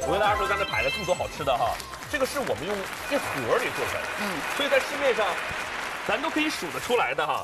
我跟大家说，刚才摆了这么多好吃的哈，这个是我们用一盒里做出来的，所以在市面上，咱都可以数得出来的哈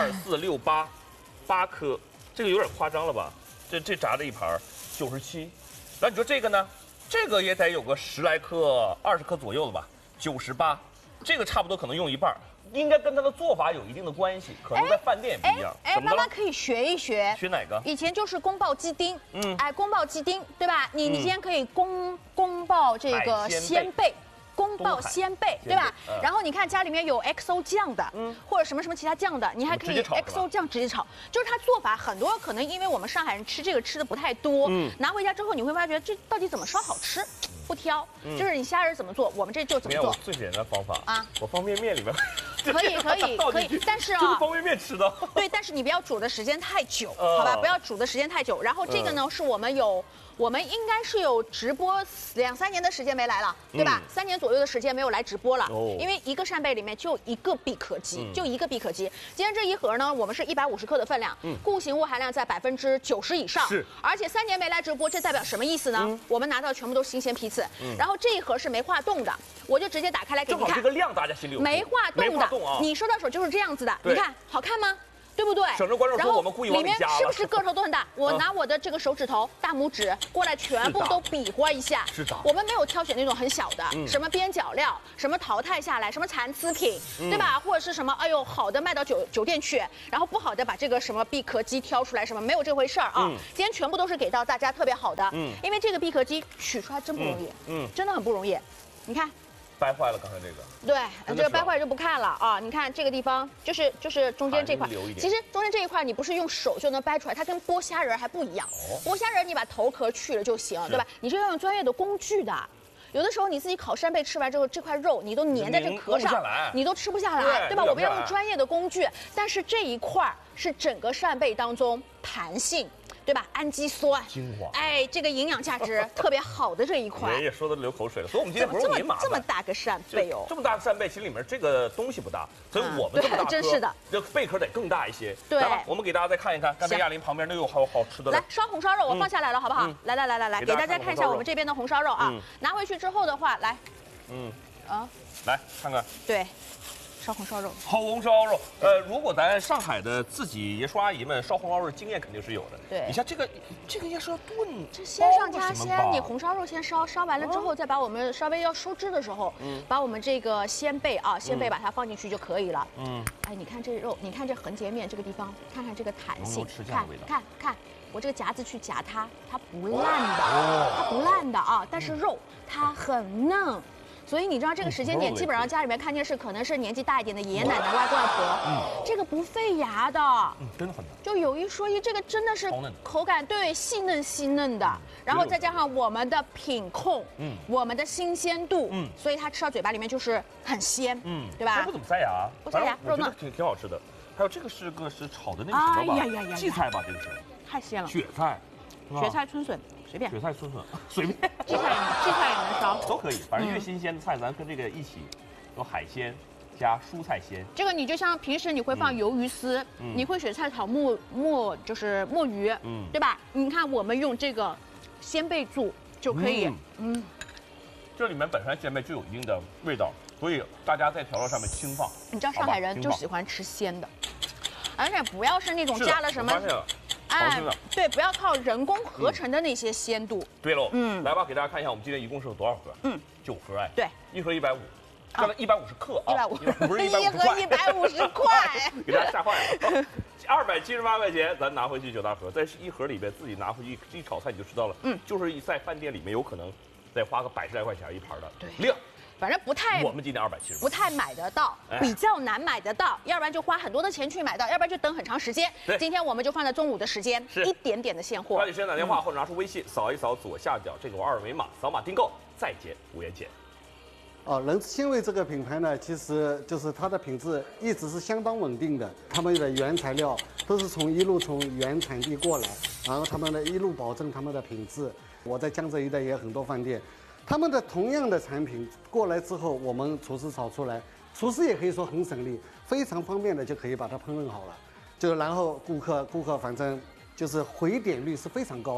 ，2、4、6、8颗，这个有点夸张了吧？这炸的一盘97，那你说这个呢？这个也得有个10来颗、20颗左右了吧？98，这个差不多可能用一半。应该跟它的做法有一定的关系，可能在饭店也不一样。 妈妈可以学一学。 学哪个？ 以前就是宫爆鸡丁，宫爆鸡丁，对吧？你今天可以宫爆这个鲜贝。宫爆鲜贝，对吧？然后你看家里面有 XO 酱的，或者什么其他酱的，你还可以 XO 酱直接炒。就是它做法很多，可能因为我们上海人吃这个吃的不太多，拿回家之后你会发觉这到底怎么烧好吃，不挑，就是你虾仁怎么做，我们这就怎么做。 最简单的方法啊，我方便面里面可以，但是啊， 就是方便面吃的。 对，但是你不要煮的时间太久，好吧？不要煮的时间太久。然后这个呢，是我们应该是有直播2、3年的时间没来了，对吧？3年左右的时间没有来直播了，因为一个扇贝里面就一个闭壳鸡，就一个闭壳鸡。今天这一盒呢，我们是150克的分量，固形物含量在90%以上， 是。 而且3年没来直播，这代表什么意思呢？我们拿到全部都是新鲜批次，然后这一盒是没化冻的，我就直接打开来给你看。 正好这个量大家心里有数。 没化冻的，你收到手就是这样子的，你看好看吗？对不对？ 省着观众说我们故意往里面是不是个头都很大？我拿我的这个手指头、大拇指过来，全部都比划一下。 是的。 我们没有挑选那种很小的，什么边角料，什么淘汰下来，什么残次品，对吧？或者是什么，哎呦，好的卖到酒店去，然后不好的把这个什么闭壳鸡挑出来，什么没有这回事儿啊。今天全部都是给到大家特别好的，因为这个闭壳鸡取出来真不容易，真的很不容易。你看。 掰坏了刚才这个， 对，这个掰坏就不看了啊！你看这个地方，就是中间这块，其实中间这一块你不是用手就能掰出来，它跟剥虾仁还不一样。剥虾仁你把头壳去了就行，对吧？你是要用专业的工具的。有的时候你自己烤扇贝吃完之后，这块肉你都粘在这壳上，你都吃不下来，对吧？我们要用专业的工具，但是这一块是整个扇贝当中弹性。对吧？氨基酸、 精华， 哎，这个营养价值特别好的这一块。 爷爷说的流口水了，所以我们今天不是您麻烦， 这么大个扇贝哦， 这么大个扇贝，其实里面这个东西不大，所以我们这么大颗， 真是的， 这贝壳得更大一些。 对， 来吧，我们给大家再看一看，刚才亚玲旁边都有好吃的了。 来，烧红烧肉我放下来了，好不好？来，给大家看一下我们这边的红烧肉啊。拿回去之后的话，来， 来看看， 对。烧红烧肉， 好红烧肉。如果咱上海的自己爷叔阿姨们烧红烧肉经验肯定是有的。 对， 你像这个应该是要炖， 这先上加先，你红烧肉先烧完了之后，再把我们稍微要收汁的时候，把我们这个鲜贝把它放进去就可以了。哎，你看这肉，你看这横截面这个地方，看看这个弹性，看。我这个夹子去夹它不烂的啊，但是肉它很嫩。所以你知道这个时间点，基本上家里面看电视，可能是年纪大一点的爷爷奶奶、外公外婆，这个不费牙的， 真的很嫩。 就有一说一，这个真的是口感对细嫩的，然后再加上我们的品控，我们的新鲜度，所以它吃到嘴巴里面就是很鲜，对吧？ 它不怎么塞牙， 不塞牙， 肉嫩，挺好吃的。还有这个是炒的那个什么吧？荠菜吧，这个是太鲜了， 雪菜、 春笋。随便， 雪菜、春笋，随便， 荠菜也能烧， 都可以，反正越新鲜的菜，咱跟这个一起，有海鲜加蔬菜鲜。 这个你就像平时你会放鱿鱼丝，你会雪菜炒就是墨鱼，对吧？你看我们用这个鲜贝柱就可以， 这里面本身鲜贝就有一定的味道，所以大家在调料上面轻放。 你知道上海人就喜欢吃鲜的，而且不要是那种加了什么。哎，对，不要靠人工合成的那些鲜度。 对喽，来吧，给大家看一下，我们今天一共是有多少盒？9盒哎。 对， 一盒150，刚才150克啊 ，150， 不是150 一盒150块， 给大家吓坏了。278块钱，咱拿回去9大盒，在一盒里边自己拿回去一炒菜你就知道了，就是在饭店里面有可能再花个100来块钱一盘的量。 反正不太， 我们今天270， 不太买得到，比较难买得到，要不然就花很多的钱去买到，要不然就等很长时间。今天我们就放在中午的时间，一点点的现货。 抓紧时间打电话或者拿出微信扫一扫左下角这个二维码，扫码订购再减5元钱。 人之鲜味这个品牌呢，其实就是它的品质一直是相当稳定的，他们的原材料都是从原产地过来，然后他们的一路保证他们的品质。我在江浙一带也有很多饭店。他们的同样的产品过来之后，我们厨师炒出来，厨师也可以说很省力，非常方便的就可以把它烹饪好了。然后顾客反正就是回点率是非常高的，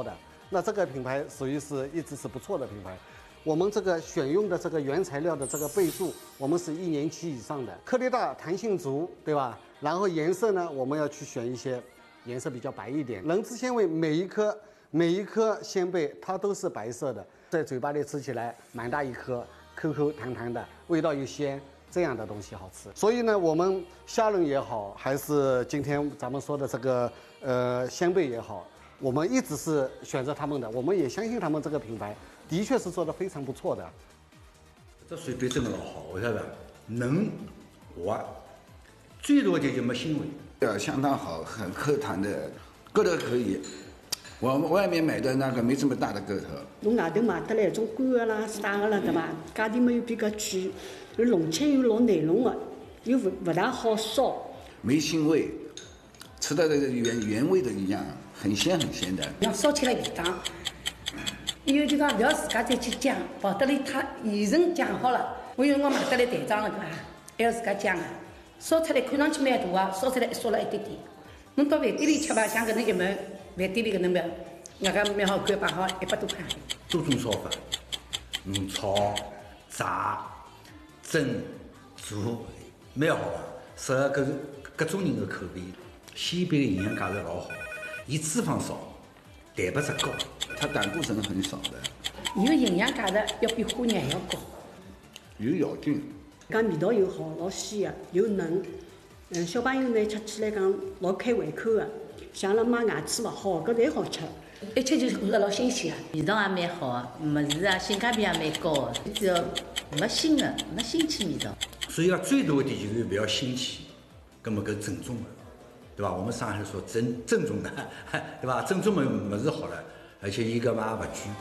那这个品牌属于是一直是不错的品牌。我们这个选用的这个原材料的这个倍数，我们是1年期以上的，颗粒大，弹性足，对吧？然后颜色呢，我们要去选一些颜色比较白一点。人脂纤维每一颗鲜贝它都是白色的，在嘴巴里吃起来蛮大一颗，口口弹弹的，味道又鲜，这样的东西好吃。所以呢，我们虾仁也好，还是今天咱们说的这个鲜贝也好，我们一直是选择他们的，我们也相信他们这个品牌的确是做得非常不错的。 这水对真的老好，为啥子？嫩滑，最多就没腥味， 相当好，很口弹的，个头可以。我们外面买的那个没这么大的个头。 从外头买得来种干的啦、啥的啦，对吧？价钿嘛又比较贵，又弄清又老难弄的，又不大好烧。 没腥味，吃到的原味的一样，很鲜很鲜的。 要烧起来味道。以后就讲不要自家再去酱，跑得来他现成酱好了。我有辰光买得来袋装的对吧？还要自家酱啊，烧出来看上去蛮大啊，烧出来烧了一点点。侬到饭店里吃吧，像搿能一门饭店里搿能饭，外加蛮好看摆好100多块。 多种烧法，炒、炸、蒸、做，蛮好的，适合各种人的口味。鲜贝的营养价值老好，伊脂肪少，蛋白质高。 它胆固醇很少的， 伊个营养价值要比花肉还要高， 有咬劲， 讲味道又好，老鲜的，又嫩。小朋友呢吃起来讲老开胃口的，像了买外吃勿好，搿侪好吃。 一吃就是觉着老新鲜啊， 味道也蛮好的，物事啊性价比也蛮高的，只要没新的、没新奇味道。 所以讲最大的点就是不要新奇，葛么搿正宗的，对吧？我们上海说正宗的，对吧？正宗的物事好了。而且伊搿嘛也勿贵。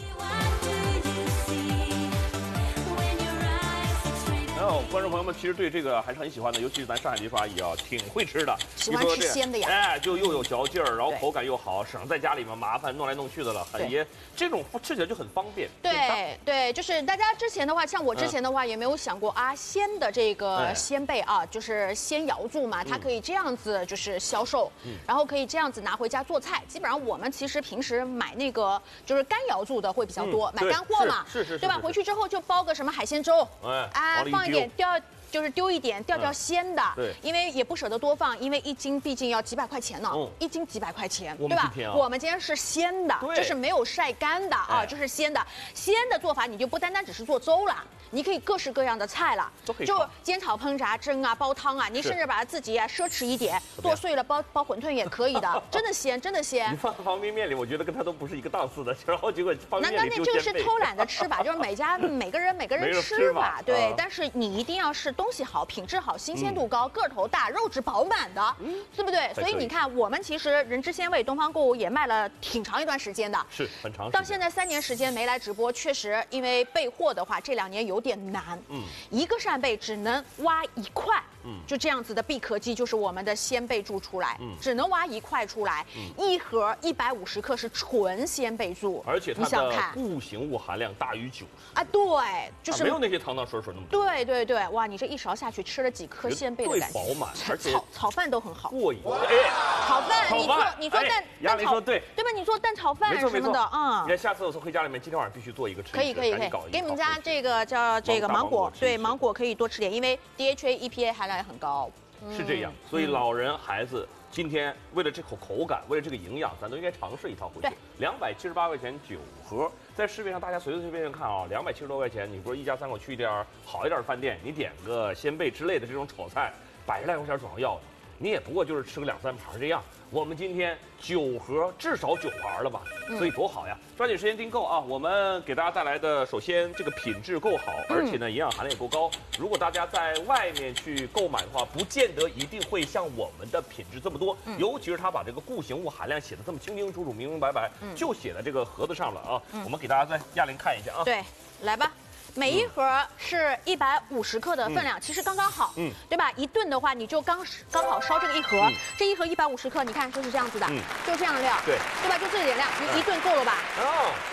然后观众朋友们其实对这个还是很喜欢的，尤其是咱上海丽叔阿姨啊，挺会吃的。 喜欢吃鲜的呀， 哎，就又有嚼劲儿，然后口感又好，省在家里面麻烦弄来弄去的了，也这种吃起来就很方便。 对，就是大家之前的话，像我之前的话也没有想过啊，鲜的这个鲜贝啊，就是鲜瑶柱嘛，它可以这样子就是销售，然后可以这样子拿回家做菜。基本上我们其实平时买那个就是干瑶柱的会比较多，买干货嘛， 是， 对吧？回去之后就包个什么海鲜粥，放一点就是丢一点吊鲜的， 对， 因为也不舍得多放，因为1斤毕竟要几百块钱呢，1斤几百块钱，对吧？我们今天是鲜的，就是没有晒干的啊，就是鲜的。鲜的做法你就不单单只是做粥了，你可以各式各样的菜了，就煎炒烹炸蒸啊，煲汤啊，你甚至把它自己奢侈一点，剁碎了包馄饨也可以的，真的鲜，真的鲜。 你放方便面里，我觉得跟它都不是一个档次的，然后结果方便面里那这个是偷懒的吃法，就是每个人吃法，对，但是你一定要是东西好、品质好、新鲜度高、个头大、肉质饱满的，对不对？所以你看，我们其实人之鲜味东方购物也卖了挺长一段时间的， 是很长时间。 到现在3年时间没来直播，确实因为备货的话，这2年有点难。一个扇贝只能挖1块，就这样子的闭壳机就是我们的鲜贝柱出来，只能挖1块出来，一盒150克是纯鲜贝柱， 而且它的固形物含量大于90 啊，对，就是没有那些汤水那么多。 对，哇，你这一勺下去吃了几颗鲜贝的感觉， 饱满，而且炒饭都很好， 过瘾。 炒饭，你做鸭梨说对吧？你做蛋炒饭什么的啊。 你看下次我回家里面，今天晚上必须做一个吃。 可以，给你们家这个叫这个芒果，对，芒果可以多吃点，因为 DHA、EPA 含量也很高。 是这样，所以老人孩子今天为了这口口感，为了这个营养，咱都应该尝试一套回去。278块钱9盒，在市面上大家随便看啊，270多块钱，你不是一家3口去一点好一点的饭店，你点个鲜贝之类的这种炒菜，100来块钱总要的，你也不过就是吃个2、3盘这样。我们今天9盒，至少9盘了吧？所以多好呀！抓紧时间订购啊！我们给大家带来的，首先这个品质够好，而且呢营养含量也够高。如果大家在外面去购买的话，不见得一定会像我们的品质这么多。尤其是他把这个固形物含量写的这么清清楚楚、明明白白，就写在这个盒子上了啊！我们给大家在亚玲看一下啊。 对，来吧。每一盒是150克的分量，其实刚刚好，对吧？一顿的话，你就刚好烧这个一盒，这一盒150克，你看就是这样子的，就这样的料，对吧？就这点量，你一顿够了吧？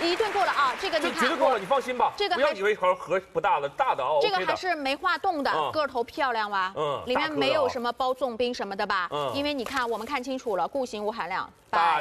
一顿够了啊！这个你看， 绝对够了，你放心吧。 这个不要以为盒不大了，大的啊。 这个还是没化冻的，个头漂亮吧？里面没有什么包粽冰什么的吧？因为你看，我们看清楚了，固形无含量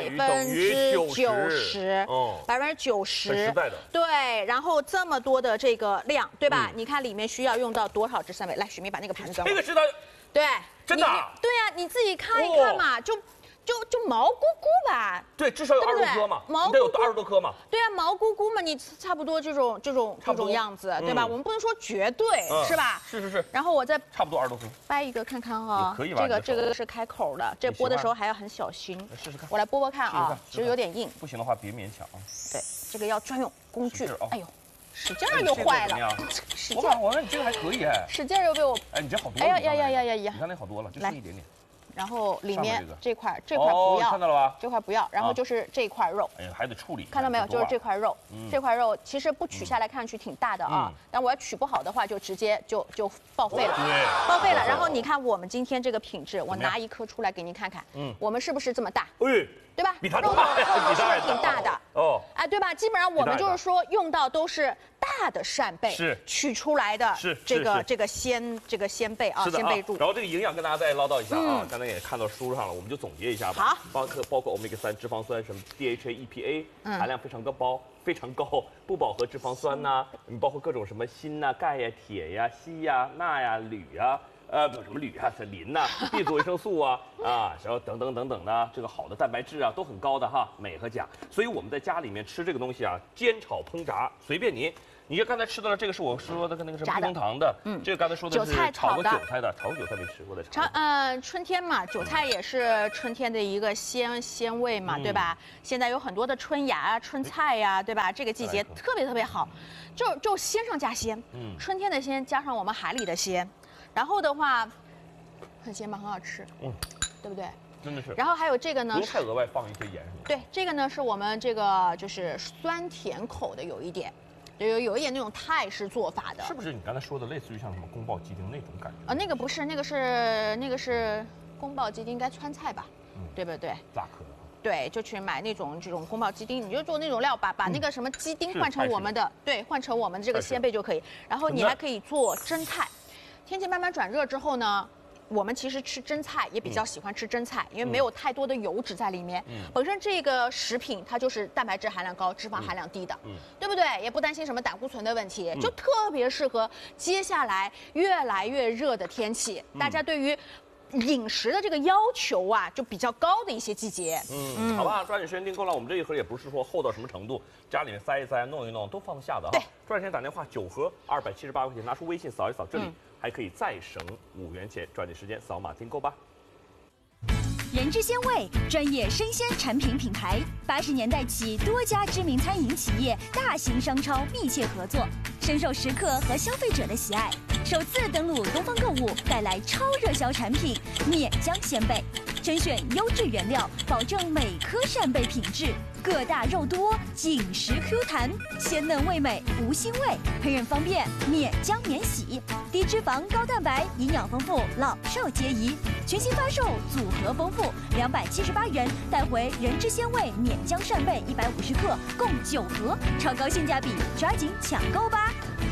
90%，90%， 很实在的。 对，然后这么多的这个量，对吧？你看里面需要用到多少支扇贝？来，许明把那个盘子端过来。 这个知道。 对， 真的。 对呀，你自己看一看嘛，就毛咕咕吧。 对，至少有20多颗嘛，你得有20多颗嘛。 对啊，毛咕咕嘛，你差不多这种样子，对吧？我们不能说绝对，是吧？ 是。 然后我再差不多20多颗， 掰一个看看哈。 可以吧？ 这个是开口的，这剥的时候还要很小心。 试试看。 我来剥剥看啊，其实有点硬。 不行的话别勉强啊。 对，这个要专用工具。哎呦。使劲儿就坏了，使劲！ 我说你这个还可以哎， 使劲儿又被我， 哎，你这好多了， 哎呀， 你看那好多了，就剩一点点。 然后里面这块不要， 看到了吧？ 这块不要，然后就是这块肉， 哎呀，还得处理。 看到没有？就是这块肉，这块肉其实不取下来看上去挺大的啊，但我要取不好的话，就直接就报废了，报废了。然后你看我们今天这个品质，我拿一颗出来给您看看，我们是不是这么大？对吧？ 比它肉大， 是不是挺大的？哦，哎，对吧？基本上我们就是说用到都是大的扇贝， 是取出来的， 是这个鲜贝啊，鲜贝柱。 然后这个营养跟大家再唠叨一下啊，刚才也看到书上了，我们就总结一下吧。 好， 包括欧米伽3脂肪酸，什么 DHA、EPA，含量非常高，不饱和脂肪酸呐，包括各种什么锌呐、钙呀、铁呀、硒呀、钠呀、铝呀。什么铝啊、磷呐、B 族维生素啊，然后等等的，这个好的蛋白质啊都很高的哈，镁和钾。所以我们在家里面吃这个东西啊，煎炒烹炸随便您。你就刚才吃到了这个是我说的跟那个什么冰糖的，这个刚才说的是炒过韭菜的，炒过韭菜没吃过的。 春天嘛，韭菜也是春天的一个鲜味嘛，对吧？现在有很多的春芽啊、春菜呀，对吧？这个季节特别好，就鲜上加鲜，春天的鲜加上我们海里的鲜。然后的话，很鲜嘛，很好吃，对不对？ 真的是。 然后还有这个呢， 不用太额外放一些盐什么的。 对，这个呢是我们这个就是酸甜口的，有一点有一点那种泰式做法的。 是不是你刚才说的类似于像什么宫保鸡丁那种感觉？ 那个不是，那个是宫保鸡丁，应该川菜吧？对不对？ 辣壳的。 对，就去买这种宫保鸡丁，你就做那种料，把那个什么鸡丁换成我们的，对，换成我们这个鲜贝就可以。然后你还可以做蒸菜。天气慢慢转热之后呢，我们其实吃蒸菜也比较喜欢吃蒸菜，因为没有太多的油脂在里面。本身这个食品它就是蛋白质含量高、脂肪含量低的，对不对？也不担心什么胆固醇的问题，就特别适合接下来越来越热的天气。大家对于饮食的这个要求啊，就比较高的一些季节。 好吧，抓紧时间订购了。我们这一盒也不是说厚到什么程度，家里面塞一塞、弄一弄都放得下的哈。抓紧时间打电话，9盒278块钱，拿出微信扫一扫，这里还可以再省5元钱。抓紧时间扫码订购吧。 人之鲜味，专业生鲜产品品牌，80年代起多家知名餐饮企业、大型商超密切合作，深受食客和消费者的喜爱。首次登陆东方购物，带来超热销产品免浆鲜贝，甄选优质原料，保证每颗扇贝品质。个大肉多，紧实 Q 弹，鲜嫩味美，无腥味，烹饪方便，免浆免洗，低脂肪高蛋白，营养丰富，老少皆宜。全新发售，组合丰富，278元带回人之鲜味免浆扇贝150克，共9盒，超高性价比，抓紧抢购吧！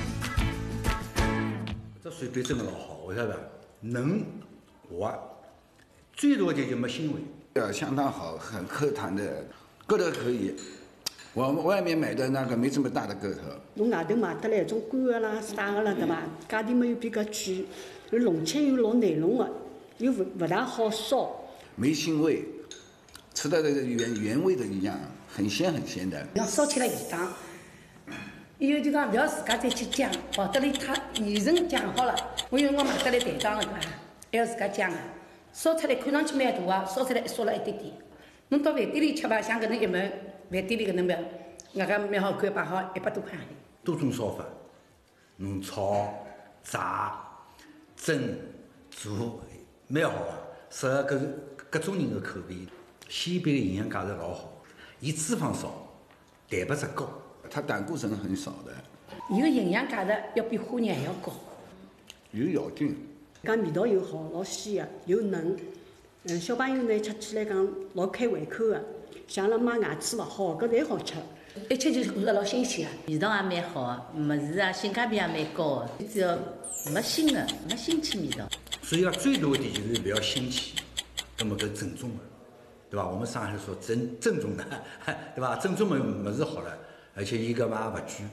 这水贝真的老好，为啥子？嫩滑，最多就没腥味， 相当好，很 Q 弹的。个头可以，我们外面买的那个没这么大的个头。 从外头买得来种干的啦、啥的啦，对吧？价钿嘛又比较贵，有龙签又老内容的，又不大好烧。 没腥味，吃到的原味的一样，很鲜的。 要烧起来宜当，以后就讲不要自家再去浆，跑得来它现成浆好了。我因为我买得来袋装的对吧？还要自家浆啊，烧出来看上去蛮大啊，烧出来烧了一点点。侬到饭店里吃吧，像搿能一碗饭店里搿能饭，外加蛮好看，摆好100多块。 多种烧法，侬炒、炸、蒸、做，蛮好啊，适合各种人的口味。鲜贝的营养价值老好，伊脂肪少，蛋白质高， 它胆固醇很少的。 伊个营养价值要比花肉还要高， 有咬劲， 讲味道又好，老鲜的，又嫩。小朋友呢吃起来讲老开胃口的，像阿拉妈牙齿勿好，搿侪好吃。 一切就是觉着老新鲜啊。 味道也蛮好的，物事啊性价比也蛮高的，只要没新的、没新奇味道。 所以讲最大的点就是不要新奇，那么搿正宗的，对吧？我们上海说正宗的，对吧？正宗的物事好了，而且伊搿嘛也勿贵。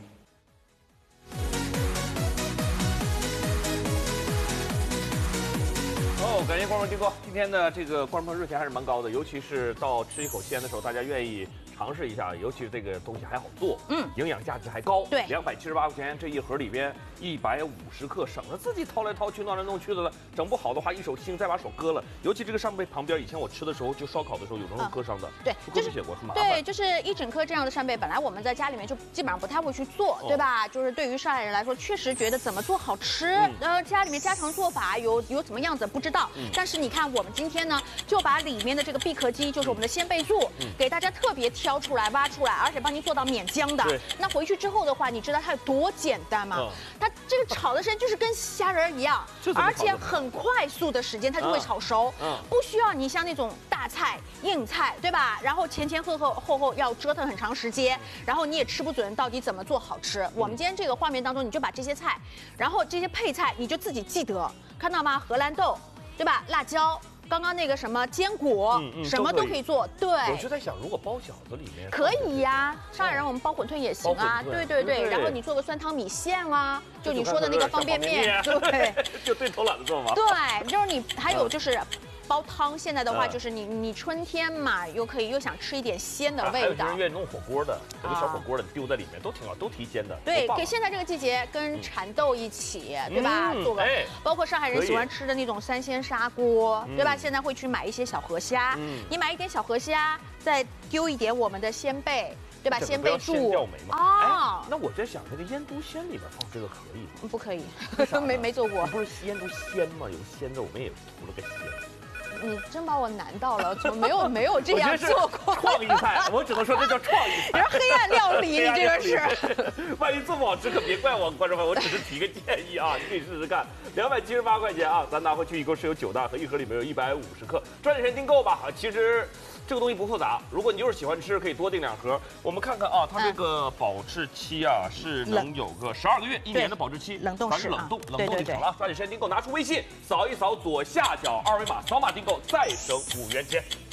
感谢观众订购，今天的这个观众朋友热情还是蛮高的，尤其是到吃一口鲜的时候，大家愿意尝试一下，尤其是这个东西还好做，营养价值还高， 对 ，278块钱这一盒里边150克，省得自己掏来掏去、弄来弄去的了，整不好的话一手腥再把手割了，尤其这个扇贝旁边，以前我吃的时候就烧烤的时候有那种割伤的， 对， 就是写过很麻烦， 对，就是一整颗这样的扇贝，本来我们在家里面就基本上不太会去做，对吧？就是对于上海人来说，确实觉得怎么做好吃，家里面家常做法有怎么样子不知道。但是你看，我们今天呢，就把里面的这个闭壳肌，就是我们的鲜贝柱，给大家特别挑出来、挖出来，而且帮您做到免浆的。那回去之后的话，你知道它有多简单吗？它这个炒的时间就是跟虾仁一样，而且很快速的时间它就会炒熟，不需要你像那种大菜、硬菜，对吧？然后前后要折腾很长时间，然后你也吃不准到底怎么做好吃。我们今天这个画面当中，你就把这些菜，然后这些配菜，你就自己记得，看到吗？荷兰豆。对吧？辣椒，刚刚那个什么坚果，什么都可以做。对， 我就在想，如果包饺子里面可以呀，上海人我们包馄饨也行啊。对。然后你做个酸汤米线啊，就你说的那个方便面，对， 就对头懒得做嘛。 对，就是你还有就是。煲汤现在的话，就是你春天嘛，又想吃一点鲜的味道。 还有人愿意弄火锅的，有个小火锅的，你丢在里面都挺好，都提鲜的。 对，给现在这个季节跟蚕豆一起，对吧？做个，包括上海人喜欢吃的那种3鲜砂锅，对吧？现在会去买一些小河虾，你买一点小河虾，再丢一点我们的鲜贝。对吧？鲜贝柱啊，那我在想，那个腌笃鲜里面放这个可以吗？ 不可以，没做过。 不是腌笃鲜吗？有鲜的，我们也涂了个鲜。 你真把我难到了，怎么没有这样做过？ 创意菜，我只能说这叫创意菜。 你说黑暗料理，你这个是。 万一做不好吃，可别怪我，观众朋友，我只是提个建议啊，你可以试试看。278块钱啊，咱拿回去一共是有9大盒，一盒里面有150克，抓紧时间订购吧。其实。这个东西不复杂，如果你就是喜欢吃，可以多订2盒。我们看看啊，它这个保质期啊是能有个12个月，1年的保质期。 冷冻室， 冷冻就成了。抓紧时间订购，拿出微信扫一扫左下角2维码，扫码订购再省5元钱。